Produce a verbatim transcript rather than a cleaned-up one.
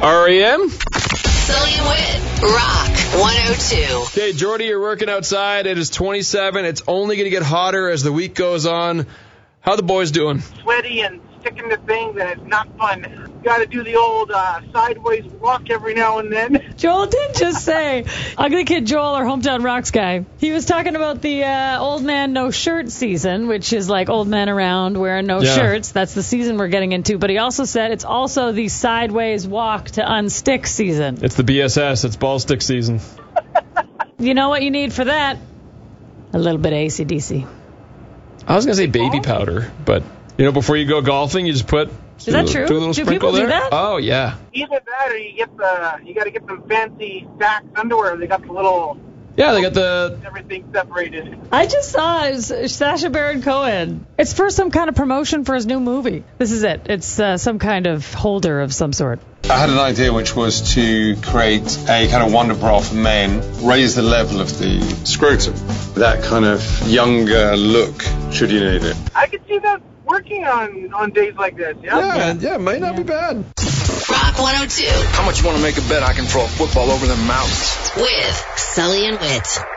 R E M? Sully and Whit, Rock one oh two. Okay, Jordy, you're working outside. It is twenty-seven. It's only going to get hotter as the week goes on. How the boys doing? Sweaty and sticking to things, and it's not fun. Got to do the old uh, sideways walk every now and then. Joel did just say, Ugly Kid Joel, our Hometown Rocks guy, he was talking about the uh, old man no shirt season, which is like old men around wearing no Yeah. shirts. That's the season we're getting into. But he also said it's also the sideways walk to unstick season. It's the B S S. It's ball stick season. You know what you need for that? A little bit of A C D C. I was going to say baby powder, but, you know, before you go golfing, you just put... Is that true? Do a little Do sprinkle people do there. that? Oh, yeah. Either that, or you get the you got to get some fancy Saks underwear. They got the little Yeah, they got the... everything separated. I just saw it was Sacha Baron Cohen. It's for some kind of promotion for his new movie. This is it. It's uh, some kind of holder of some sort. I had an idea, which was to create a kind of wonder bra for men, raise the level of the scrotum. That kind of younger look, should you need it. I could see that working on on days like this. Yeah. Yeah, yeah, it might not be bad. Rock one oh two How much you want to make a bet I can throw a football over the mountains? with Sully and Whit.